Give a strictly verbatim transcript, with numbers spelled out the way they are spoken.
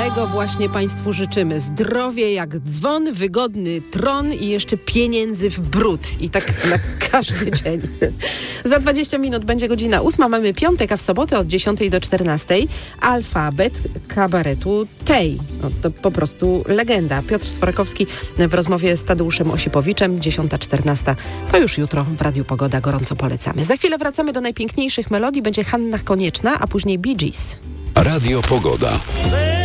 Tego właśnie Państwu życzymy. Zdrowie jak dzwon, wygodny tron i jeszcze pieniędzy w bród. I tak na każdy dzień. Za dwadzieścia minut będzie godzina ósma. Mamy piątek, a w sobotę od dziesiątej do czternastej alfabet kabaretu Tej. No, to po prostu legenda. Piotr Swarakowski w rozmowie z Tadeuszem Osipowiczem. dziesiąta czternasta. To już jutro w Radiu Pogoda. Gorąco polecamy. Za chwilę wracamy do najpiękniejszych melodii. Będzie Hanna Konieczna, a później Bee Gees. Radio Pogoda.